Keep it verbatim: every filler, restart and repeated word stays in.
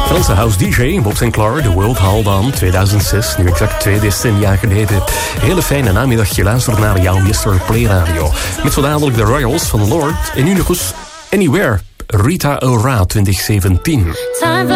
Franse house D J, Bob Sinclair, The World Hold On, tweeduizend zes, nu exact twee decennia geleden. Hele fijne namiddag, je luistert naar jouw mister Play Radio. Met zo dadelijk de Royals van Lord en nu nog eens Anywhere, Rita Ora twintig zeventien.